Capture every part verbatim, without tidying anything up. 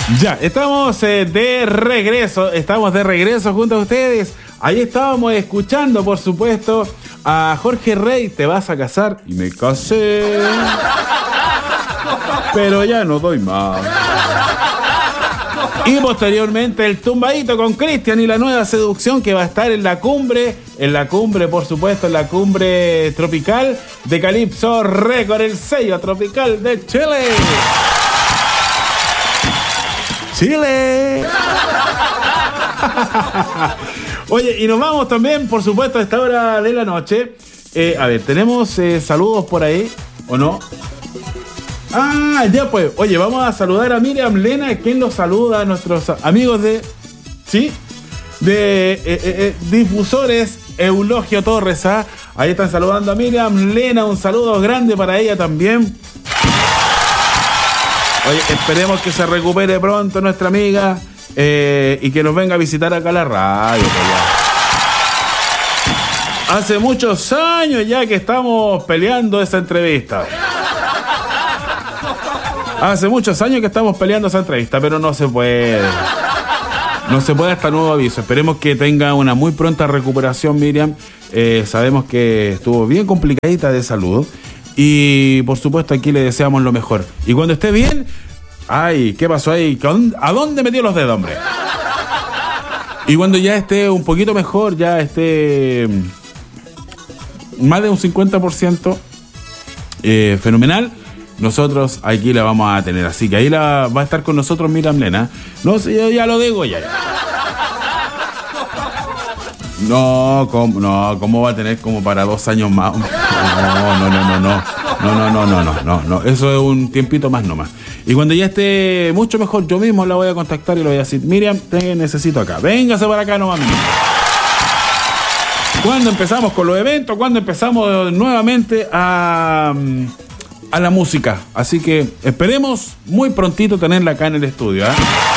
Ya, estamos eh, de regreso, estamos de regreso junto a ustedes. Ahí estábamos escuchando, por supuesto, a Jorge Rey, Te vas a casar, y me casé, pero ya no doy más. Y posteriormente el tumbadito con Cristian y la nueva seducción que va a estar en la cumbre, en la cumbre, por supuesto, en la cumbre tropical de Calypso Record, el sello tropical de Chile. Chile. Oye, y nos vamos también, por supuesto, a esta hora de la noche. Eh, a ver, ¿tenemos eh, saludos por ahí o no? Ah, ya pues. Oye, vamos a saludar a Miriam Lena, quien los saluda a nuestros amigos de... ¿Sí? De eh, eh, eh, Difusores Eulogio Torres. ¿Ah? Ahí están saludando a Miriam Lena. Un saludo grande para ella también. Oye, esperemos que se recupere pronto nuestra amiga eh, y que nos venga a visitar acá a la radio. Hace muchos años ya que estamos peleando esa entrevista. Hace muchos años que estamos peleando esa entrevista, pero no se puede. No se puede hasta nuevo aviso. Esperemos que tenga una muy pronta recuperación, Miriam. Eh, sabemos que estuvo bien complicadita de salud. Y por supuesto aquí le deseamos lo mejor. Y cuando esté bien, ay, ¿qué pasó ahí? ¿A dónde metió los dedos, hombre? Y cuando ya esté un poquito mejor, ya esté más de un cincuenta por ciento eh, fenomenal, nosotros aquí la vamos a tener. Así que ahí la va a estar con nosotros Miriam Lena. No sé, yo ya lo digo ya. No, ¿cómo, no, ¿cómo va a tener como para dos años más? No, no, no, no, no. No, no, no, no, no, no, no. Eso es un tiempito más nomás. Y cuando ya esté mucho mejor, yo mismo la voy a contactar y le voy a decir, Miriam, te necesito acá. Véngase para acá nomás. ¿Cuándo empezamos con los eventos? ¿Cuándo empezamos nuevamente a, a la música? Así que esperemos muy prontito tenerla acá en el estudio, ¿eh?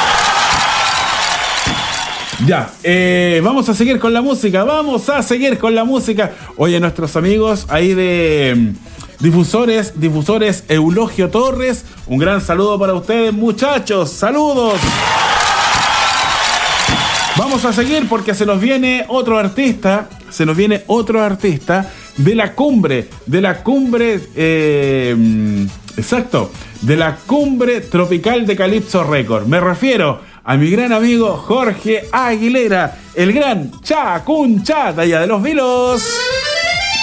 Ya, eh, vamos a seguir con la música, vamos a seguir con la música. Oye, nuestros amigos ahí de Difusores, Difusores Eulogio Torres, un gran saludo para ustedes, muchachos, saludos. Vamos a seguir porque se nos viene otro artista, se nos viene otro artista de la cumbre, de la cumbre, eh, exacto, de la cumbre tropical de Calypso Record. Me refiero a mi gran amigo Jorge Aguilera, el gran Chacuncha de allá de Los Vilos.